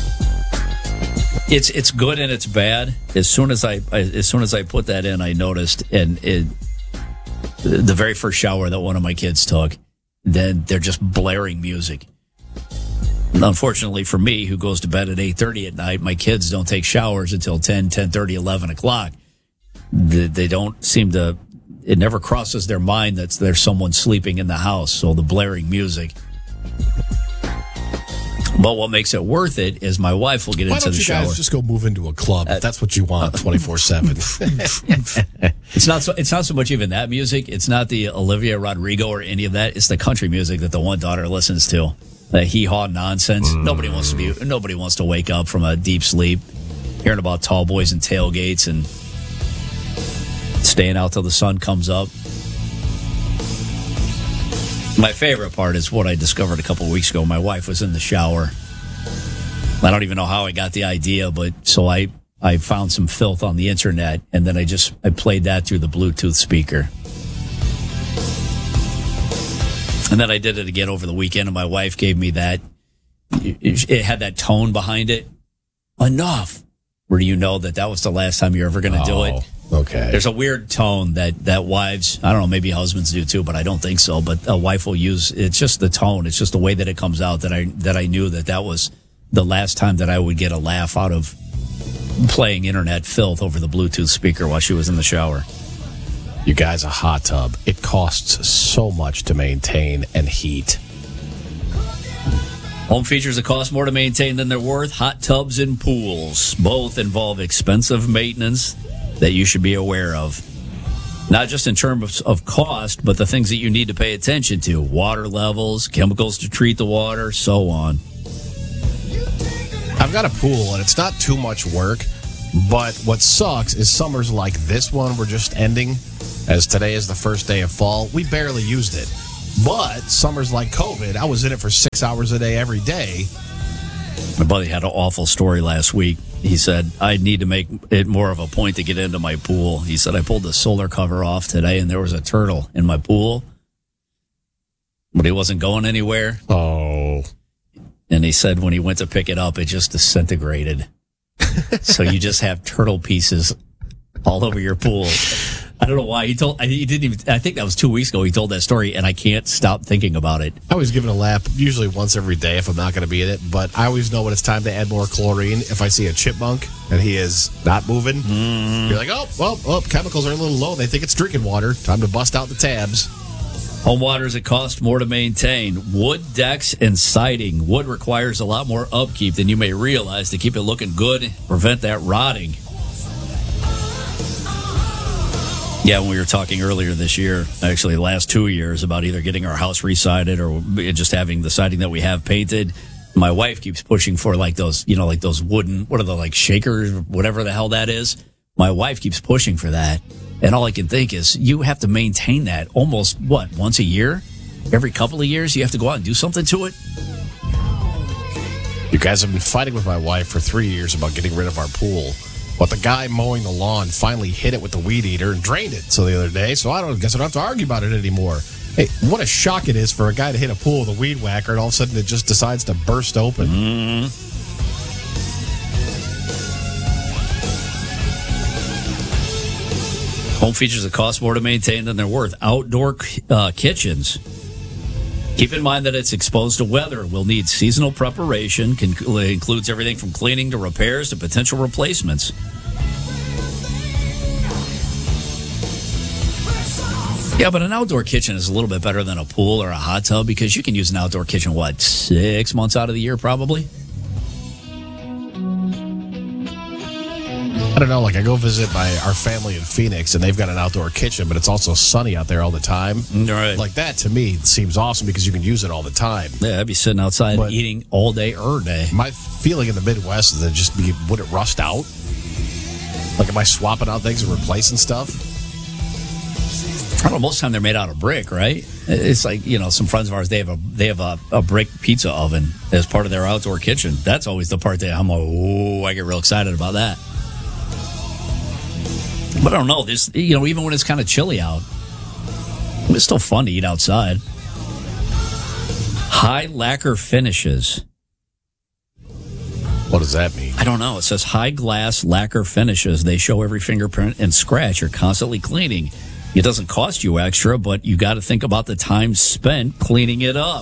It's good and it's bad. As soon as I put that in, I noticed, and the very first shower that one of my kids took, then they're just blaring music. Unfortunately for me, who goes to bed at 8:30 at night, my kids don't take showers until 10:30, 11 o'clock. They don't seem to, it never crosses their mind that there's someone sleeping in the house, so the blaring music. But what makes it worth it is my wife will get into the shower. Why don't you guys just go move into a club if that's what you want 24/7? It's not so much even that music. It's not the Olivia Rodrigo or any of that. It's the country music that the one daughter listens to. The hee-haw nonsense. Nobody wants to wake up from a deep sleep hearing about tall boys and tailgates and staying out till the sun comes up. My favorite part is what I discovered a couple of weeks ago. My wife was in the shower. I don't even know how I got the idea, but so I found some filth on the internet, and then I played that through the Bluetooth speaker. And then I did it again over the weekend, and my wife gave me that. It had that tone behind it. Enough. Where do you know that was the last time you're ever going to do it? Okay. There's a weird tone that wives, I don't know, maybe husbands do too, but I don't think so. But a wife will use, it's just the tone. It's just the way that it comes out that I knew that was the last time that I would get a laugh out of playing internet filth over the Bluetooth speaker while she was in the shower. You guys, a hot tub, it costs so much to maintain and heat. Home features that cost more to maintain than they're worth. Hot tubs and pools. Both involve expensive maintenance that you should be aware of. Not just in terms of cost, but the things that you need to pay attention to. Water levels, chemicals to treat the water, so on. I've got a pool, and it's not too much work, but what sucks is summers like this one we're just ending, as today is the first day of fall. We barely used it. But summers like COVID, I was in it for 6 hours a day every day. My buddy had an awful story last week. He said, I need to make it more of a point to get into my pool. He said, I pulled the solar cover off today, and there was a turtle in my pool, but he wasn't going anywhere. Oh. And he said when he went to pick it up, it just disintegrated. So you just have turtle pieces all over your pool. I don't know why. He didn't even, I think that was 2 weeks ago he told that story, and I can't stop thinking about it. I always give it a lap, usually once every day if I'm not going to be in it, but I always know when it's time to add more chlorine. If I see a chipmunk and he is not moving, you're like, oh, chemicals are a little low. They think it's drinking water. Time to bust out the tabs. Home waters that cost more to maintain. Wood decks and siding. Wood requires a lot more upkeep than you may realize to keep it looking good, prevent that rotting. Yeah, when we were talking earlier this year, actually the last 2 years, about either getting our house re-sided or just having the siding that we have painted. My wife keeps pushing for like those wooden, what are the like shakers, whatever the hell that is. My wife keeps pushing for that. And all I can think is you have to maintain that almost, once a year? Every couple of years you have to go out and do something to it? You guys have been fighting with my wife for 3 years about getting rid of our pool. But the guy mowing the lawn finally hit it with the weed eater and drained it the other day, so I don't have to argue about it anymore. Hey, what a shock it is for a guy to hit a pool with a weed whacker and all of a sudden it just decides to burst open. Home features that cost more to maintain than they're worth. Outdoor kitchens. Keep in mind that it's exposed to weather. Will need seasonal preparation. Includes everything from cleaning to repairs to potential replacements. Yeah, but an outdoor kitchen is a little bit better than a pool or a hot tub because you can use an outdoor kitchen, 6 months out of the year probably? I don't know, like I go visit our family in Phoenix and they've got an outdoor kitchen, but it's also sunny out there all the time. Right. Like that to me seems awesome because you can use it all the time. Yeah, I'd be sitting outside eating all day, day. My feeling in the Midwest is that would it rust out? Like am I swapping out things and replacing stuff? I don't know, most of the time they're made out of brick, right? It's like, some friends of ours, they have a brick pizza oven as part of their outdoor kitchen. That's always the part that I'm like, I get real excited about that. But I don't know, this, even when it's kind of chilly out, it's still fun to eat outside. High lacquer finishes. What does that mean? I don't know. It says high glass lacquer finishes. They show every fingerprint and scratch. You're constantly cleaning. It doesn't cost you extra, but you got to think about the time spent cleaning it up.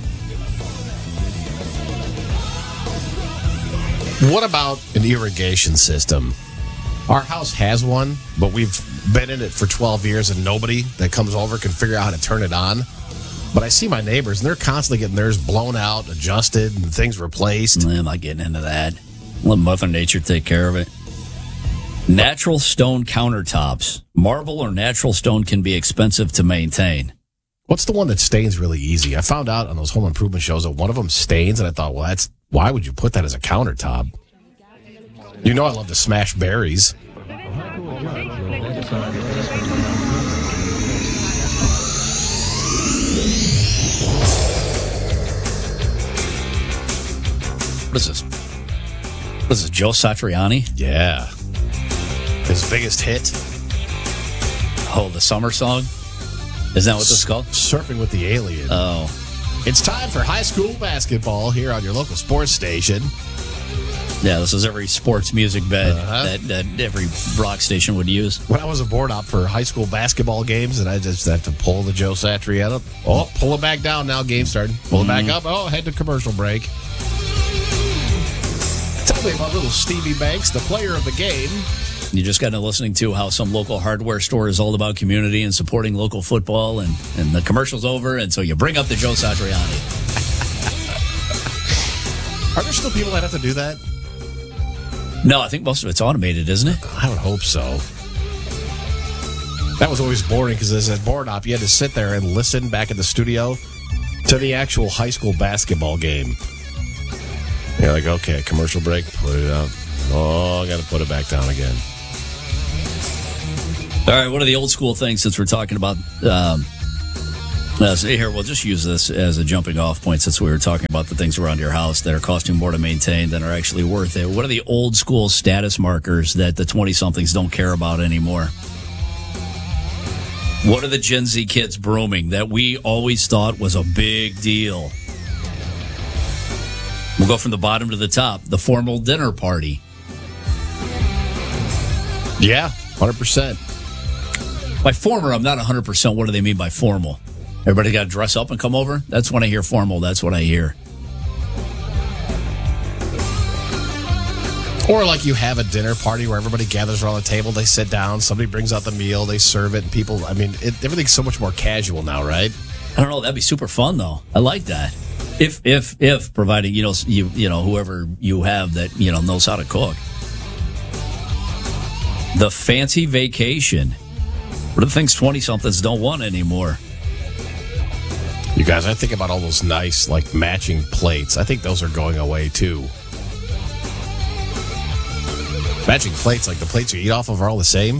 What about an irrigation system? Our house has one, but we've been in it for 12 years and nobody that comes over can figure out how to turn it on. But I see my neighbors, and they're constantly getting theirs blown out, adjusted, and things replaced. I'm not getting into that. Let Mother Nature take care of it. Natural stone countertops. Marble or natural stone can be expensive to maintain. What's the one that stains really easy? I found out on those home improvement shows that one of them stains, and I thought, why would you put that as a countertop? You know I love to smash berries. What is this? What is this, Joe Satriani? Yeah. His biggest hit. Oh, the summer song? Isn't that what this is called? Surfing with the Alien. Oh. It's time for high school basketball here on your local sports station. Yeah, this is every sports music bed that every rock station would use. When I was a board op for high school basketball games, and I just have to pull the Joe Satriani up. Oh, pull it back down now, game started. Pull it back up. Oh, head to commercial break. Tell me about little Stevie Banks, the player of the game. You just got into listening to how some local hardware store is all about community and supporting local football, and the commercial's over, and so you bring up the Joe Satriani. Are there still people that have to do that? No, I think most of it's automated, isn't it? I would hope so. That was always boring because as a board op, you had to sit there and listen back in the studio to the actual high school basketball game. You're like, okay, commercial break, put it up. Oh, I got to put it back down again. All right, one of the old school things since we're talking about, here, we'll just use this as a jumping off point since we were talking about the things around your house that are costing more to maintain than are actually worth it. What are the old school status markers that the 20-somethings don't care about anymore? What are the Gen Z kids brooming that we always thought was a big deal? We'll go from the bottom to the top. The formal dinner party. Yeah, 100%. By formal, I'm not 100%. What do they mean by formal? Everybody got to dress up and come over? That's when I hear formal. That's what I hear. Or like you have a dinner party where everybody gathers around the table, they sit down, somebody brings out the meal, they serve it, and people, everything's so much more casual now, right? I don't know. That'd be super fun, though. I like that. If providing, whoever you have that, knows how to cook. The fancy vacation. What are the things 20-somethings don't want anymore? You guys, I think about all those nice, matching plates. I think those are going away, too. Matching plates, like the plates you eat off of are all the same?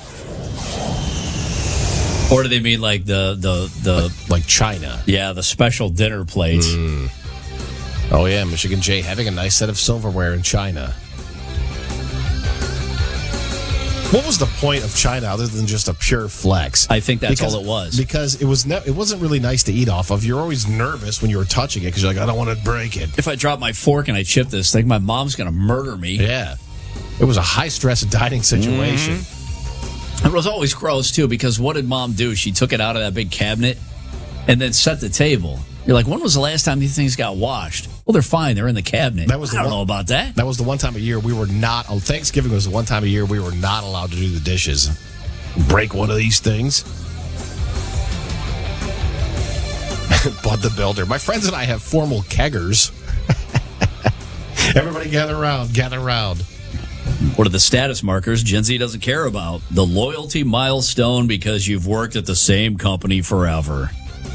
Or do they mean like like China? Yeah, the special dinner plates. Oh, yeah, Michigan J having a nice set of silverware in China. What was the point of China other than just a pure flex? I think that's all it was. Because it wasn't really nice to eat off of. You're always nervous when you were touching it because you're like, I don't want to break it. If I drop my fork and I chip this thing, my mom's going to murder me. Yeah. It was a high-stress dining situation. It was always gross, too, because what did Mom do? She took it out of that big cabinet and then set the table. You're like, when was the last time these things got washed? Well, they're fine. They're in the cabinet. I don't know about that. That was the one time a year we were not... Thanksgiving was the one time a year we were not allowed to do the dishes. Break one of these things. Bud the Builder. My friends and I have formal keggers. Everybody gather around. What are the status markers Gen Z doesn't care about? The loyalty milestone because you've worked at the same company forever.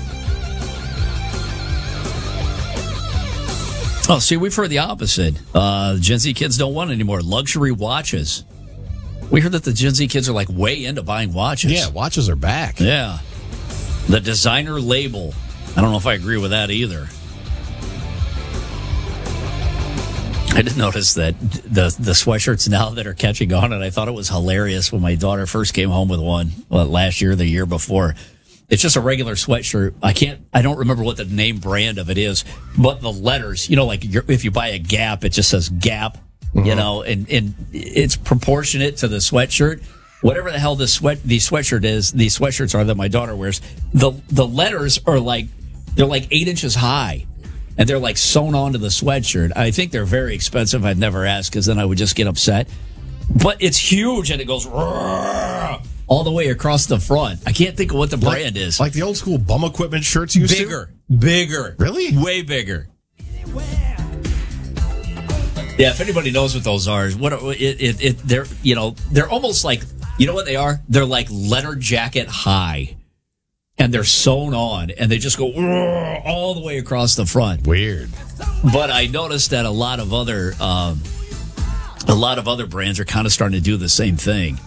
Oh, see, we've heard the opposite. Gen Z kids don't want anymore luxury watches. We heard that the Gen Z kids are way into buying watches. Yeah, watches are back. Yeah. The designer label. I don't know if I agree with that either. I did notice that the sweatshirts now that are catching on, and I thought it was hilarious when my daughter first came home with one last year, the year before. It's just a regular sweatshirt. I don't remember what the name brand of it is, but the letters, if you buy a Gap, it just says Gap, and it's proportionate to the sweatshirt. Whatever the hell the sweatshirt is, these sweatshirts are that my daughter wears. The letters are they're 8 inches high. And they're sewn onto the sweatshirt. I think they're very expensive. I'd never ask because then I would just get upset. But it's huge and it goes all the way across the front. I can't think of what the brand is. Like the old school bum equipment shirts you used to? Bigger. Really? Way bigger. Yeah, if anybody knows what those are, they're almost like, you know what they are? They're like letter jacket high. And they're sewn on, and they just go all the way across the front. Weird. But I noticed that a lot of other brands are kind of starting to do the same thing.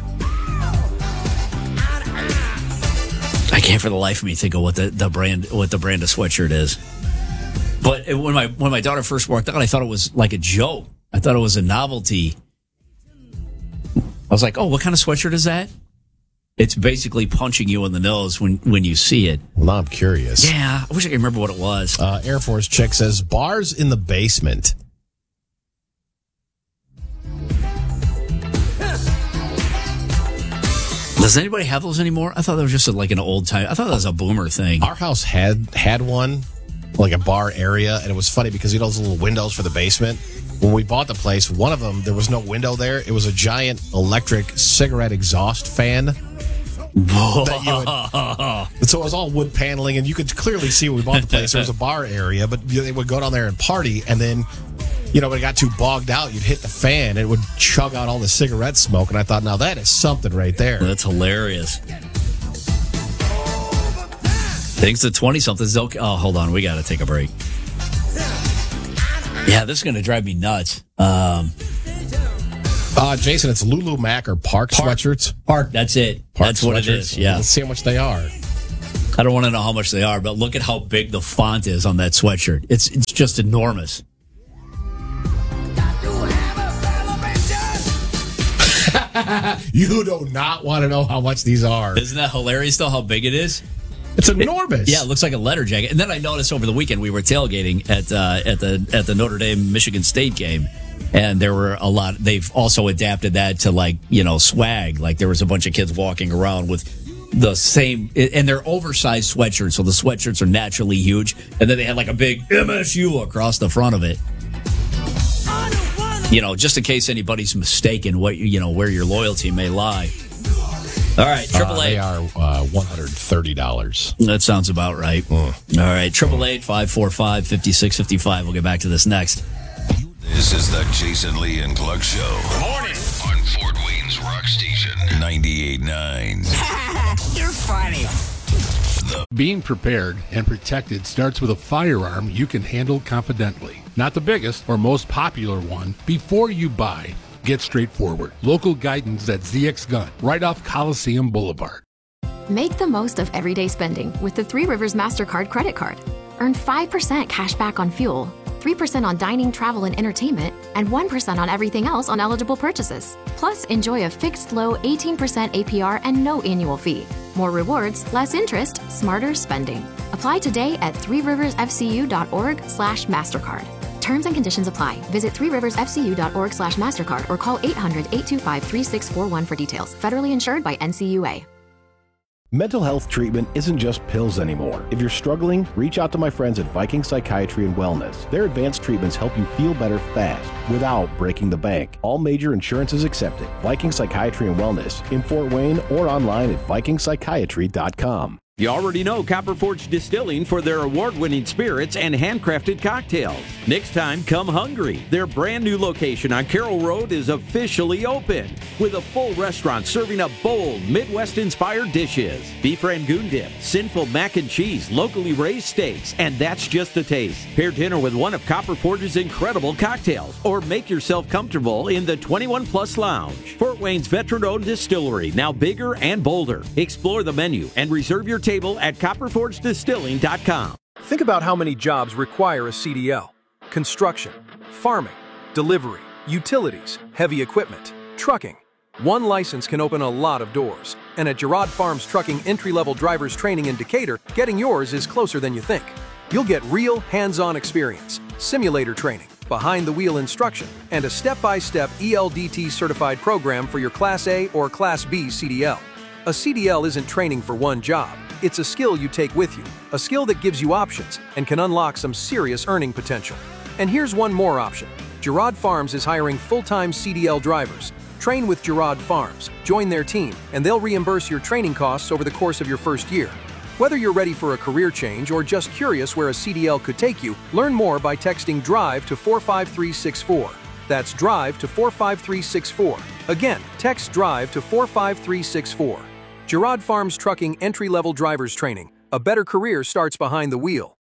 I can't for the life of me think of what the brand of sweatshirt is. But when my daughter first walked out, I thought it was like a joke. I thought it was a novelty. I was like, "Oh, what kind of sweatshirt is that?" It's basically punching you in the nose when you see it. Well, now I'm curious. Yeah, I wish I could remember what it was. Air Force chick says, bars in the basement. Does anybody have those anymore? I thought that was just an old time. I thought that was a boomer thing. Our house had one, like a bar area, and it was funny because those little windows for the basement. When we bought the place, one of them, there was no window there. It was a giant electric cigarette exhaust fan. So it was all wood paneling, and you could clearly see when we bought the place. There was a bar area, but they would go down there and party, and then when it got too bogged out, you'd hit the fan and it would chug out all the cigarette smoke. And I thought, now that is something right there. That's hilarious. Thinks the 20-something's okay. Oh, hold on. We got to take a break. Yeah, this is going to drive me nuts. Jason, it's Lulu Mac or Park sweatshirts. Park, that's it. That's what it is. Yeah. Let's see how much they are. I don't want to know how much they are, but look at how big the font is on that sweatshirt. It's just enormous. You do not want to know how much these are. Isn't that hilarious, though, how big it is? It's enormous. Yeah, it looks like a letter jacket. And then I noticed over the weekend we were tailgating at the Notre Dame Michigan State game, and there were a lot. They've also adapted that to swag. Like there was a bunch of kids walking around with the same, and they're oversized sweatshirts, so the sweatshirts are naturally huge, and then they had like a big MSU across the front of it. Just in case anybody's mistaken what where your loyalty may lie. All right, AAA. They are $130. That sounds about right. All right, 888-545-5655. We'll get back to this next. This is the Jason Lee and Clark Show. Morning. On Fort Wayne's Rock Station, 98.9. You're funny. Being prepared and protected starts with a firearm you can handle confidently. Not the biggest or most popular one. Before you buy, get straightforward. Local guidance at ZX Gun, right off Coliseum Boulevard. Make the most of everyday spending with the Three Rivers MasterCard credit card. Earn 5% cash back on fuel, 3% on dining, travel, and entertainment, and 1% on everything else on eligible purchases. Plus, enjoy a fixed low 18% APR and no annual fee. More rewards, less interest, smarter spending. Apply today at threeriversfcu.org/MasterCard. Terms and conditions apply. Visit threeriversfcu.org/MasterCard or call 800-825-3641 for details. Federally insured by NCUA. Mental health treatment isn't just pills anymore. If you're struggling, reach out to my friends at Viking Psychiatry and Wellness. Their advanced treatments help you feel better fast without breaking the bank. All major insurances accepted. Viking Psychiatry and Wellness in Fort Wayne or online at vikingpsychiatry.com. You already know Copper Forge Distilling for their award-winning spirits and handcrafted cocktails. Next time, come hungry. Their brand new location on Carroll Road is officially open with a full restaurant serving up bold Midwest-inspired dishes. Beef Rangoon dip, sinful mac and cheese, locally raised steaks, and that's just a taste. Pair dinner with one of Copper Forge's incredible cocktails or make yourself comfortable in the 21-plus lounge. Fort Wayne's veteran-owned distillery, now bigger and bolder. Explore the menu and reserve your table at copperforgedistilling.com. Think about how many jobs require a CDL. Construction, farming, delivery, utilities, heavy equipment, trucking. One license can open a lot of doors. And at Girard Farms Trucking Entry-Level Drivers Training in Decatur, getting yours is closer than you think. You'll get real hands-on experience, simulator training, behind-the-wheel instruction, and a step-by-step ELDT certified program for your Class A or Class B CDL. A CDL isn't training for one job. It's a skill you take with you, a skill that gives you options and can unlock some serious earning potential. And here's one more option. Girard Farms is hiring full-time CDL drivers. Train with Girard Farms, join their team, and they'll reimburse your training costs over the course of your first year. Whether you're ready for a career change or just curious where a CDL could take you, learn more by texting DRIVE to 45364. That's DRIVE to 45364. Again, text DRIVE to 45364. Girard Farms Trucking Entry-Level Drivers Training. A better career starts behind the wheel.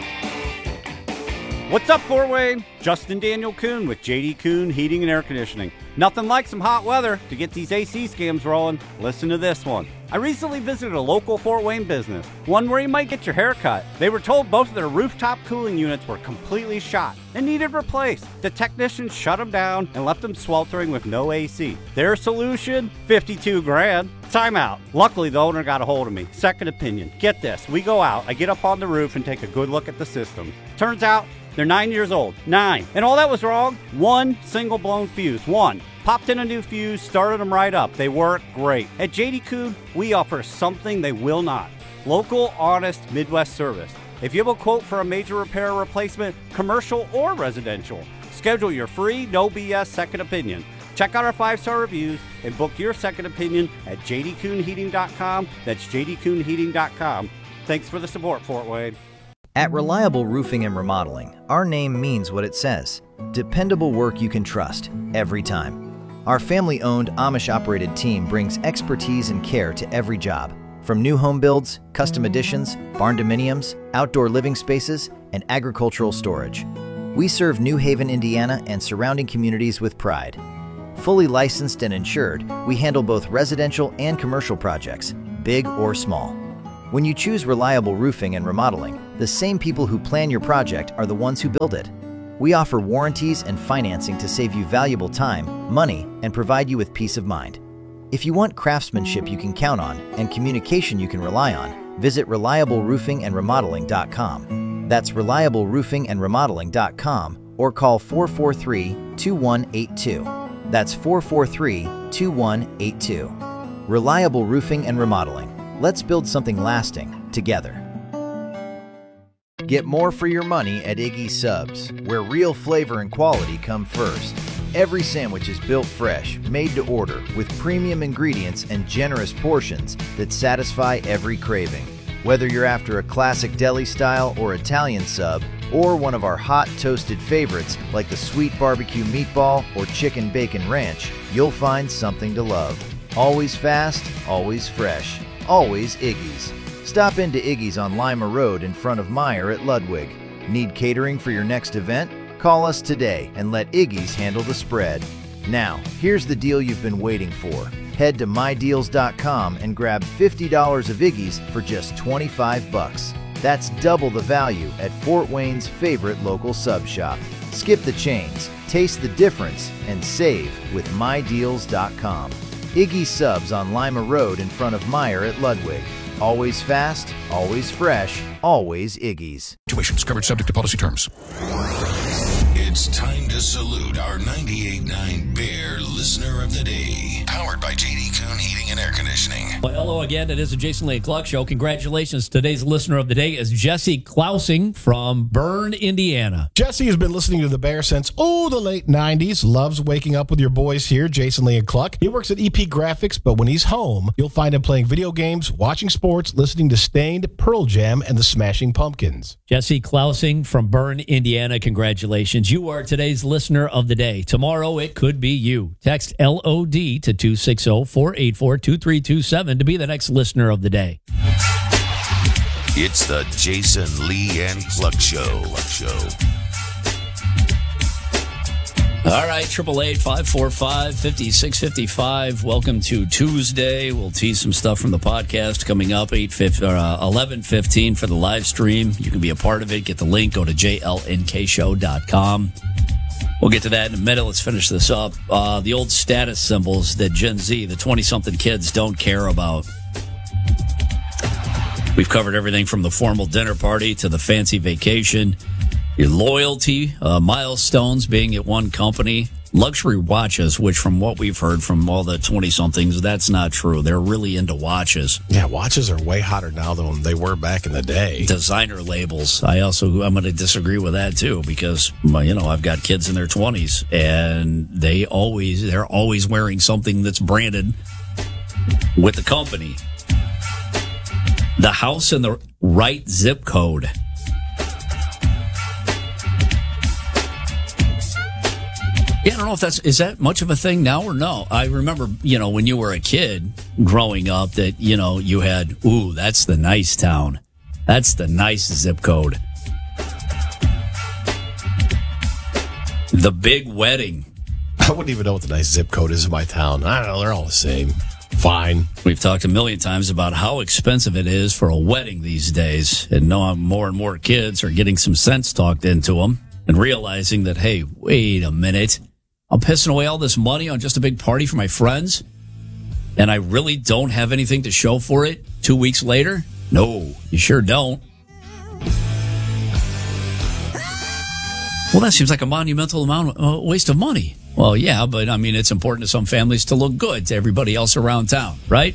What's up, Fort Wayne? Justin Daniel Kuhn with JD Kuhn Heating and Air Conditioning. Nothing like some hot weather to get these AC scams rolling. Listen to this one. I recently visited a local Fort Wayne business, one where you might get your hair cut. They were told both of their rooftop cooling units were completely shot and needed replaced. The technicians shut them down and left them sweltering with no AC. Their solution? $52,000. Timeout. Luckily, the owner got a hold of me. Second opinion. Get this. We go out. I get up on the roof and take a good look at the system. Turns out, they're 9 years old. 9. And all that was wrong? One single blown fuse. One. Popped in a new fuse, started them right up. They work great. At JD Kuhn, we offer something they will not. Local, honest Midwest service. If you have a quote for a major repair or replacement, commercial or residential, schedule your free, no BS second opinion. Check out our 5-star reviews and book your second opinion at jdkuhnheating.com. That's jdkuhnheating.com. Thanks for the support, Fort Wayne. At Reliable Roofing and Remodeling, our name means what it says. Dependable work you can trust, every time. Our family-owned, Amish-operated team brings expertise and care to every job, from new home builds, custom additions, barn dominiums, outdoor living spaces, and agricultural storage. We serve New Haven, Indiana, and surrounding communities with pride. Fully licensed and insured, we handle both residential and commercial projects, big or small. When you choose Reliable Roofing and Remodeling, the same people who plan your project are the ones who build it. We offer warranties and financing to save you valuable time, money, and provide you with peace of mind. If you want craftsmanship you can count on and communication you can rely on, visit ReliableRoofingAndRemodeling.com. That's ReliableRoofingAndRemodeling.com or call 443-2182. That's 443-2182. Reliable Roofing and Remodeling. Let's build something lasting together. Get more for your money at Iggy's Subs, where real flavor and quality come first. Every sandwich is built fresh, made to order, with premium ingredients and generous portions that satisfy every craving. Whether you're after a classic deli style or Italian sub, or one of our hot toasted favorites like the sweet barbecue meatball or chicken bacon ranch, you'll find something to love. Always fast, always fresh, always Iggy's. Stop into Iggy's on Lima Road in front of Meyer at Ludwig. Need catering for your next event? Call us today and let Iggy's handle the spread. Now, here's the deal you've been waiting for. Head to mydeals.com and grab $50 of Iggy's for just $25. That's double the value at Fort Wayne's favorite local sub shop. Skip the chains, taste the difference, and save with mydeals.com. Iggy's Subs on Lima Road in front of Meyer at Ludwig. Always fast, always fresh, always Iggy's. Situations covered subject to policy terms. It's time to salute our 98.9 Bear Listener of the Day. Powered by J.D. Kuhn Heating and Air Conditioning. Well, hello again. It is the Jason Lee Cluck Show. Congratulations. Today's Listener of the Day is Jesse Klausing from Bern, Indiana. Jesse has been listening to the Bear since, the late 90s. Loves waking up with your boys here, Jason Lee and Cluck. He works at EP Graphics, but when he's home, you'll find him playing video games, watching sports, listening to Stained, Pearl Jam, and the Smashing Pumpkins. Jesse Klausing from Bern, Indiana. Congratulations. You are today's Listener of the Day. Tomorrow, it could be you. Text LOD to 260-484-2327 to be the next Listener of the Day. It's the Jason Lee and Cluck Show. All right, 888-545-5655. Welcome to Tuesday. We'll tease some stuff from the podcast coming up 11:15 for the live stream. You can be a part of it. Get the link. Go to jlnkshow.com. We'll get to that in a minute. Let's finish this up. The old status symbols that Gen Z, the 20-something kids, don't care about. We've covered everything from the formal dinner party to the fancy vacation, your loyalty, milestones being at one company, luxury watches, which from what we've heard from all the 20-somethings, that's not true. They're really into watches. Yeah, watches are way hotter now than they were back in the day. Designer labels. I'm going to disagree with that too, because, I've got kids in their 20s and they're always wearing something that's branded with the company. The house in the right zip code. Yeah, I don't know if is that much of a thing now or no. I remember, when you were a kid growing up that, you had, that's the nice town. That's the nice zip code. The big wedding. I wouldn't even know what the nice zip code is in my town. I don't know. They're all the same. Fine. We've talked a million times about how expensive it is for a wedding these days. And now more and more kids are getting some sense talked into them and realizing that, hey, wait a minute. I'm pissing away all this money on just a big party for my friends, and I really don't have anything to show for it 2 weeks later? No, you sure don't. Well, that seems like a monumental waste of money. Well, yeah, but it's important to some families to look good to everybody else around town, right?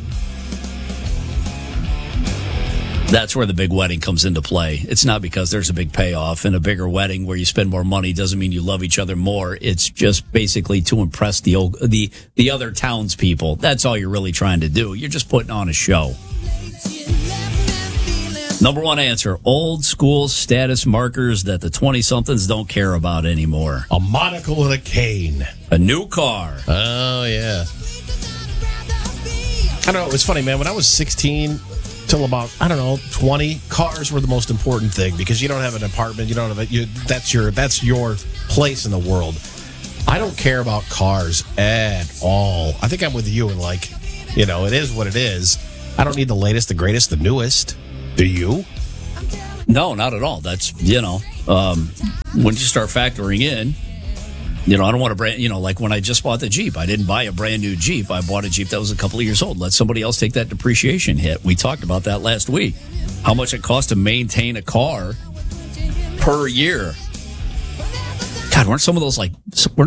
That's where the big wedding comes into play. It's not because there's a big payoff, and a bigger wedding where you spend more money doesn't mean you love each other more. It's just basically to impress the other townspeople. That's all you're really trying to do. You're just putting on a show. Number one answer, old school status markers that the 20-somethings don't care about anymore. A monocle and a cane. A new car. Oh, yeah. I don't know. It was funny, man. When I was 16 till about, 20, cars were the most important thing because you don't have an apartment. You don't have that's your place in the world. I don't care about cars at all. I think I'm with you in it is what it is. I don't need the latest, the greatest, the newest. Do you? No, not at all. That's, when you start factoring in, I don't want a brand, like when I just bought the Jeep, I didn't buy a brand new Jeep. I bought a Jeep that was a couple of years old. Let somebody else take that depreciation hit. We talked about that last week. How much it costs to maintain a car per year. God, weren't some of those, once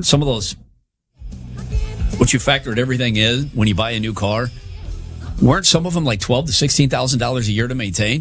you factored everything in when you buy a new car, weren't some of them like $12,000 to $16,000 a year to maintain?